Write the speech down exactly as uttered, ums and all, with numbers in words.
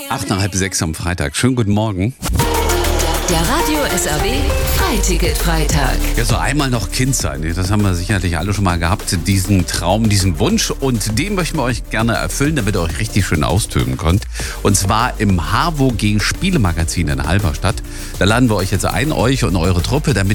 Acht nach halb sechs am Freitag. Schönen guten Morgen. Der Radio S R W Freiticket-Freitag. Ja, so einmal noch Kind sein. Das haben wir sicherlich alle schon mal gehabt. Diesen Traum, diesen Wunsch. Und den möchten wir euch gerne erfüllen, damit ihr euch richtig schön austoben könnt. Und zwar im H W G Spielemagazin in Halberstadt. Da laden wir euch jetzt ein, euch und eure Truppe, damit